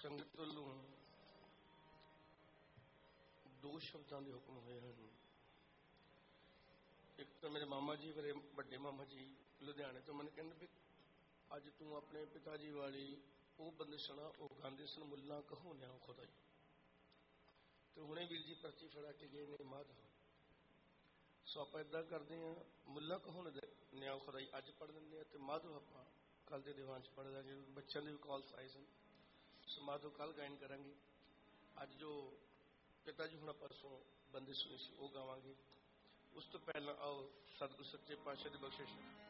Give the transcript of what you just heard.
संगत ਵੱਲੋਂ दो शब्दों के हुक्म हुए हैं। एक तो मेरे मामा जी मेरे बड़े मामा जी लुधियाने तो मैंने कहते भी अज तू अपने पिता जी वाली वो बंदे सुना वो गाते सन मुला कहो न्याओ खुदाई। तो हुणे वीर जी पर्ची फड़ा के गए ने माधव सो आप इदा करते हैं मुला कहो न्याओ खुदाई अज पढ़ लेंगे तो माधव आप कल के दीवान च पढ़ देंगे। बच्चों के भी कॉल्स आए सन सो माधव कल गायन करेंगे। अज जो पिता जी हुण परसों बंदे सुनी सी वो गावांगे। उस तो पहला आओ सतगुरु सच्चे पातशाह की बख्शिश